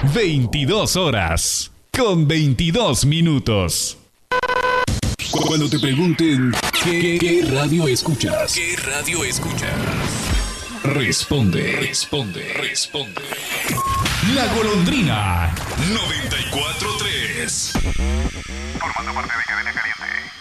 22 horas con 22 minutos. Cuando te pregunten ¿qué radio escuchas? ¿Qué radio escuchas? Responde. La Golondrina 94.3. Formando parte de Cadena Caliente.